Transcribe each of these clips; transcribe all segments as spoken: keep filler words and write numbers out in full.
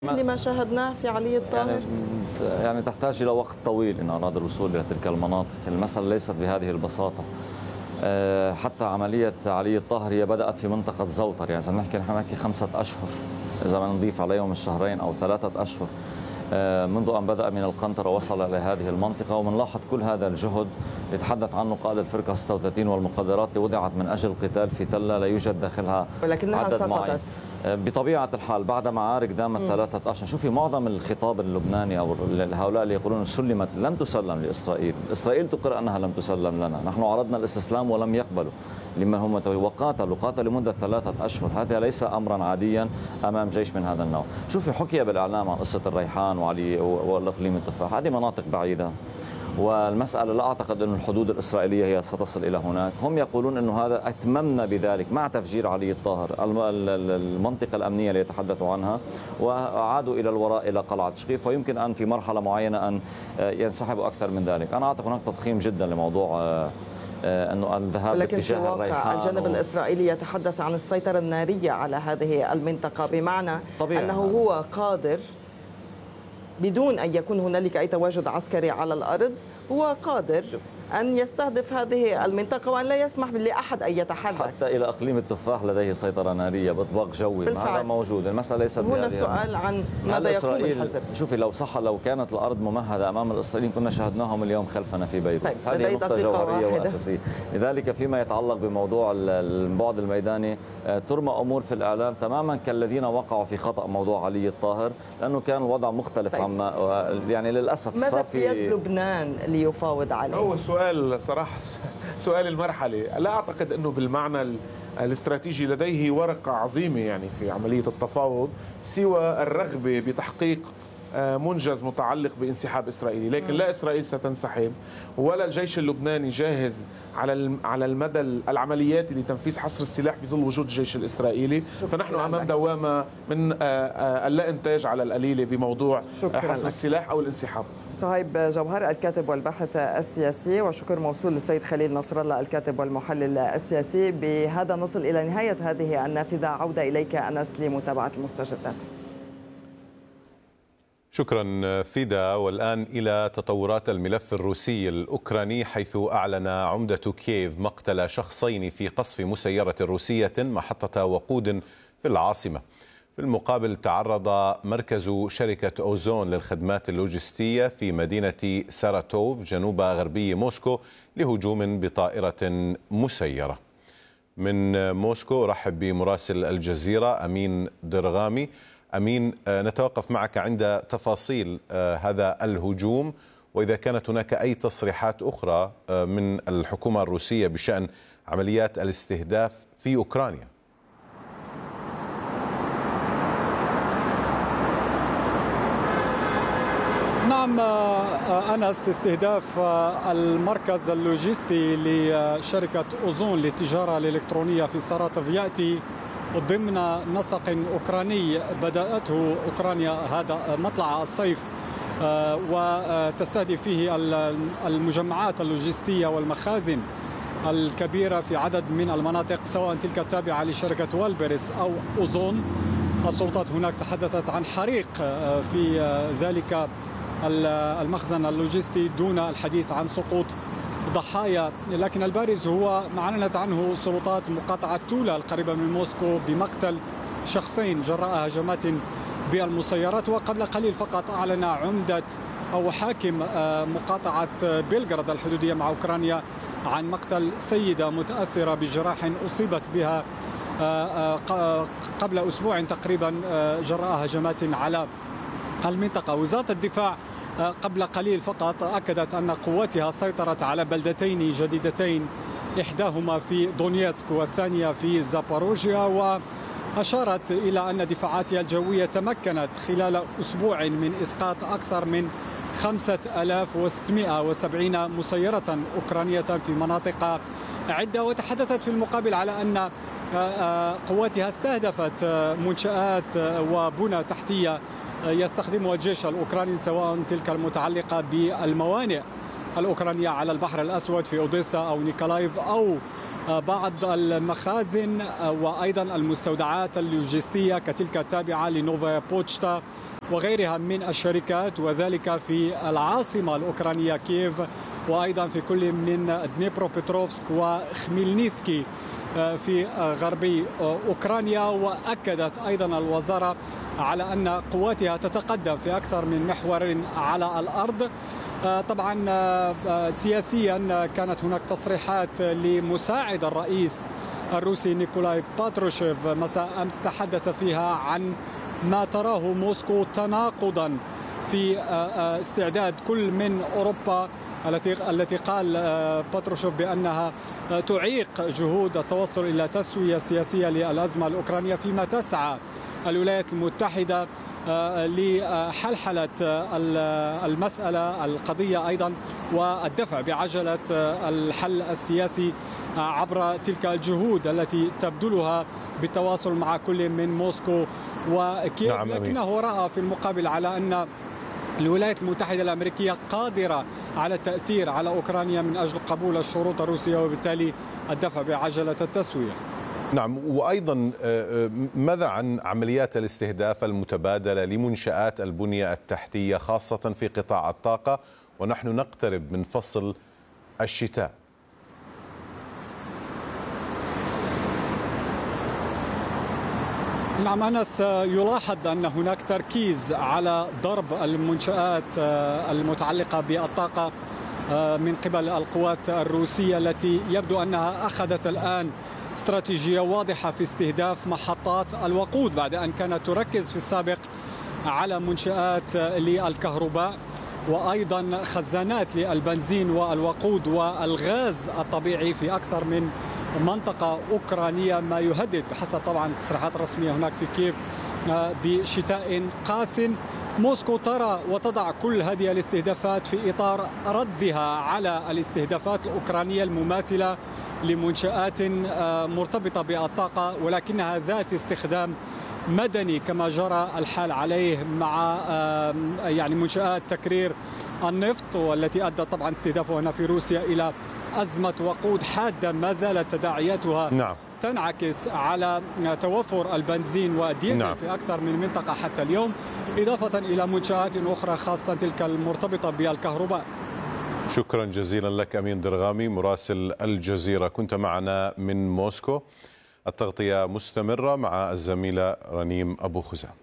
لما شاهدناه في علي الطاهر؟ يعني, يعني تحتاج إلى وقت طويل إن أراد الوصول إلى تلك المناطق. المسألة ليست بهذه البساطة. حتى عملية علي الطاهر هي بدأت في منطقة زوطر، يعني إذا نحكي نحن نحكي خمسة أشهر، إذا ما نضيف عليهم الشهرين أو ثلاثة أشهر منذ أن بدأ من القنطرة وصل إلى هذه المنطقة. ومنلاحظ كل هذا الجهد يتحدث عنه قائد الفرقة ستة وثلاثين والمقدرات اللي وضعت من أجل القتال في تلة لا يوجد داخلها ولكنها عدد سقطت معين. بطبيعة الحال بعد معارك دامت ثلاثة أشهر. شوفي معظم الخطاب اللبناني أو هؤلاء اللي يقولون سلمت لم تسلم لإسرائيل. إسرائيل تقر أنها لم تسلم لنا. نحن عرضنا الاستسلام ولم يقبلوا لمن هم وقاتلوا قاتلوا لمدة ثلاثة أشهر. هذا ليس أمرا عاديا أمام جيش من هذا النوع. شوفي حكي بالإعلام عن قصة الريحان وعلي والإقليم التفاح، هذه مناطق بعيدة والمسألة لا أعتقد أن الحدود الإسرائيلية هي ستصل إلى هناك. هم يقولون أنه هذا أتممنا بذلك مع تفجير علي الطاهر المنطقة الأمنية اللي يتحدثوا عنها، وعادوا إلى الوراء إلى قلعة شقيف، ويمكن أن في مرحلة معينة أن ينسحبوا أكثر من ذلك. أنا أعتقد هناك تضخيم جدا لموضوع أنه الذهاب لكن في باتجاه الواقع الجانب و... الإسرائيلي يتحدث عن السيطرة النارية على هذه المنطقة، بمعنى طبيعي. أنه هو قادر بدون أن يكون هنالك أي تواجد عسكري على الأرض، هو قادر أن يستهدف هذه المنطقة وأن لا يسمح لأحد أن يتحرك. حتى إلى إقليم التفاح لديه سيطرة نارية بإطباق جوي، هذا موجود. المسألة ليست هنا السؤال عن ماذا يقوم الحزب. شوفي لو صح لو كانت الأرض ممهدة أمام الإسرائيليين كنا شاهدناهم اليوم خلفنا في بيروت. طيب. هذه نقطة جوهرية وأساسية. لذلك فيما يتعلق بموضوع البعد الميداني ترمى أمور في الإعلام تماما كالذين وقعوا في خطأ موضوع علي الطاهر، لأنه كان الوضع مختلف. طيب. عما يعني للأسف ماذا في يد لبنان ليفاوض عليه؟ هو السؤال صراحة سؤال المرحلة. لا أعتقد أنه بالمعنى الاستراتيجي لديه ورقة عظيمة يعني في عملية التفاوض سوى الرغبة بتحقيق منجز متعلق بانسحاب إسرائيلي، لكن لا إسرائيل ستنسحب ولا الجيش اللبناني جاهز على على المدى العمليات لتنفيذ حصر السلاح في ظل وجود الجيش الإسرائيلي. فنحن أمام دوامة من اللا إنتاج على القليلة بموضوع حصر السلاح أو الانسحاب. صهيب جوهر الكاتب والباحث السياسي، وشكر موصول للسيد خليل نصر الله الكاتب والمحلل السياسي. بهذا نصل إلى نهاية هذه النافذة. عودة إليك أنس لمتابعة المستجدات. شكرا فيدا. والآن إلى تطورات الملف الروسي الأوكراني، حيث أعلن عمدة كييف مقتل شخصين في قصف مسيرة روسية محطة وقود في العاصمة. في المقابل تعرض مركز شركة أوزون للخدمات اللوجستية في مدينة ساراتوف جنوب غربي موسكو لهجوم بطائرة مسيرة. من موسكو رحب بمراسل الجزيرة أمين درغامي. أمين، نتوقف معك عند تفاصيل هذا الهجوم، وإذا كانت هناك أي تصريحات أخرى من الحكومة الروسية بشأن عمليات الاستهداف في أوكرانيا. نعم أنس، استهداف المركز اللوجستي لشركة أوزون للتجارة الإلكترونية في ساراتوف يأتي ضمن نسق أوكراني بدأته أوكرانيا هذا مطلع الصيف، وتستهدف فيه المجمعات اللوجستية والمخازن الكبيرة في عدد من المناطق، سواء تلك التابعة لشركة والبريس أو أوزون. السلطات هناك تحدثت عن حريق في ذلك المخزن اللوجستي دون الحديث عن سقوط ضحايا، لكن البارز هو ما أعلنت عنه سلطات مقاطعة تولا القريبة من موسكو بمقتل شخصين جراء هجمات بالمسيرات. وقبل قليل فقط أعلن عمدة أو حاكم مقاطعة بيلغراد الحدودية مع أوكرانيا عن مقتل سيدة متأثرة بجراح أصيبت بها قبل أسبوع تقريبا جراء هجمات على المنطقة. وزارة الدفاع قبل قليل فقط أكدت أن قواتها سيطرت على بلدتين جديدتين، إحداهما في دونيتسك والثانية في زاباروجيا، وأشارت إلى أن دفاعاتها الجوية تمكنت خلال أسبوع من إسقاط أكثر من خمسة آلاف وستمائة وسبعين مسيرة أوكرانية في مناطق عدة. وتحدثت في المقابل على أن قواتها استهدفت منشآت وبنى تحتية يستخدمها الجيش الأوكراني، سواء تلك المتعلقة بالموانئ الأوكرانية على البحر الأسود في أوديسا أو نيكولايف أو بعض المخازن وأيضا المستودعات اللوجستية كتلك التابعة لنوفا بوتشتا وغيرها من الشركات، وذلك في العاصمة الأوكرانية كييف، وأيضا في كل من دنيبروبيتروفسك وخميلنيتسكي في غربي أوكرانيا. وأكدت أيضا الوزارة على أن قواتها تتقدم في أكثر من محور على الأرض. طبعا سياسيا كانت هناك تصريحات لمساعد الرئيس الروسي نيكولاي باتروشيف مساء أمس تحدث فيها عن ما تراه موسكو تناقضا في استعداد كل من أوروبا التي التي قال باتروشيف بأنها تعيق جهود التوصل إلى تسوية سياسية للأزمة الأوكرانية، فيما تسعى الولايات المتحدة لحلحلة المسألة القضية أيضا والدفع بعجلة الحل السياسي عبر تلك الجهود التي تبذلها بالتواصل مع كل من موسكو وكييف. نعم، لكنه رأى في المقابل على أن الولايات المتحدة الأمريكية قادرة على التأثير على أوكرانيا من أجل قبول الشروط الروسية وبالتالي الدفع بعجلة التسوية. نعم، وأيضا ماذا عن عمليات الاستهداف المتبادلة لمنشآت البنية التحتية خاصة في قطاع الطاقة ونحن نقترب من فصل الشتاء؟ نعم أنس، يلاحظ أن هناك تركيز على ضرب المنشآت المتعلقة بالطاقة من قبل القوات الروسية التي يبدو أنها أخذت الآن استراتيجية واضحة في استهداف محطات الوقود بعد أن كانت تركز في السابق على منشآت للكهرباء وأيضا خزانات للبنزين والوقود والغاز الطبيعي في أكثر من منطقة أوكرانية، ما يهدد بحسب طبعا تصريحات رسمية هناك في كييف بشتاء قاس. موسكو ترى وتضع كل هذه الاستهدافات في إطار ردها على الاستهدافات الأوكرانية المماثلة لمنشآت مرتبطة بالطاقة ولكنها ذات استخدام مدني كما جرى الحال عليه مع يعني منشآت تكرير النفط، والتي أدت طبعا استهدافها هنا في روسيا إلى أزمة وقود حادة ما زالت تداعياتها نعم. تنعكس على توفر البنزين والديزل نعم. في أكثر من منطقة حتى اليوم، إضافة إلى منشآت أخرى خاصة تلك المرتبطة بالكهرباء. شكرا جزيلا لك أمين درغامي مراسل الجزيرة، كنت معنا من موسكو. التغطية مستمرة مع الزميلة رنيم أبو خزام.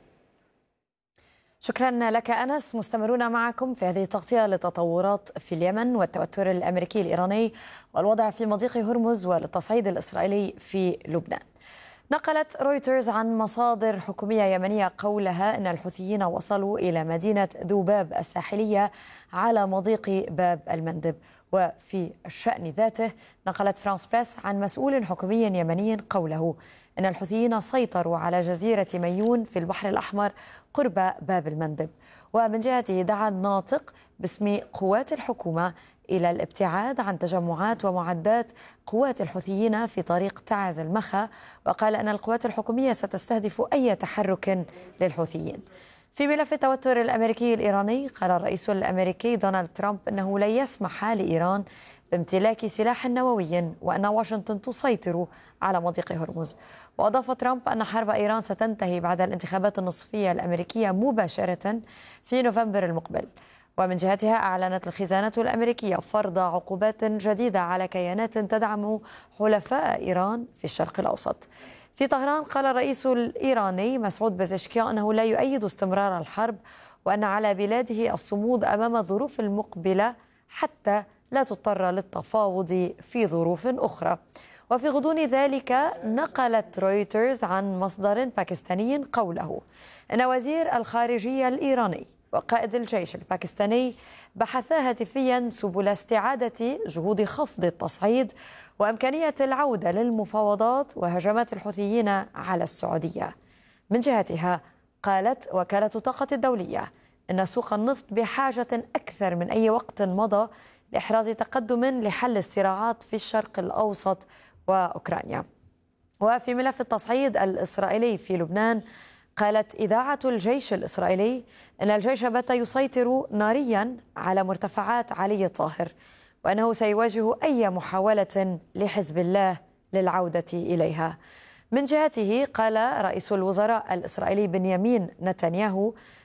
شكرا لك أنس. مستمرون معكم في هذه التغطية للتطورات في اليمن والتوتر الأمريكي الإيراني والوضع في مضيق هرمز والتصعيد الإسرائيلي في لبنان. نقلت رويترز عن مصادر حكومية يمنية قولها أن الحوثيين وصلوا إلى مدينة ذوباب الساحلية على مضيق باب المندب. وفي الشأن ذاته نقلت فرانس بريس عن مسؤول حكومي يمني قوله أن الحوثيين سيطروا على جزيرة ميون في البحر الأحمر قرب باب المندب. ومن جهته دعا الناطق باسم قوات الحكومة إلى الابتعاد عن تجمعات ومعدات قوات الحوثيين في طريق تعز المخا، وقال أن القوات الحكومية ستستهدف أي تحرك للحوثيين. في ملف التوتر الأمريكي الإيراني قال الرئيس الأمريكي دونالد ترامب أنه لن يسمح لإيران بامتلاك سلاح نووي وأن واشنطن تسيطر على مضيق هرمز. وأضاف ترامب أن حرب إيران ستنتهي بعد الانتخابات النصفية الأمريكية مباشرة في نوفمبر المقبل. ومن جهتها أعلنت الخزانة الأمريكية فرض عقوبات جديدة على كيانات تدعم حلفاء إيران في الشرق الأوسط. في طهران قال الرئيس الإيراني مسعود بزشكيان أنه لا يؤيد استمرار الحرب وأن على بلاده الصمود أمام الظروف المقبلة حتى لا تضطر للتفاوض في ظروف أخرى. وفي غضون ذلك نقلت رويترز عن مصدر باكستاني قوله أن وزير الخارجية الإيراني وقائد الجيش الباكستاني بحثا هاتفيا سبل استعادة جهود خفض التصعيد وإمكانية العودة للمفاوضات وهجمات الحوثيين على السعودية. من جهتها قالت وكالة الطاقة الدولية أن سوق النفط بحاجة أكثر من أي وقت مضى لإحراز تقدم لحل الصراعات في الشرق الأوسط وأوكرانيا. وفي ملف التصعيد الإسرائيلي في لبنان قالت إذاعة الجيش الإسرائيلي أن الجيش بات يسيطر ناريا على مرتفعات علي الطاهر وأنه سيواجه أي محاولة لحزب الله للعودة إليها. من جهته قال رئيس الوزراء الإسرائيلي بنيامين نتنياهو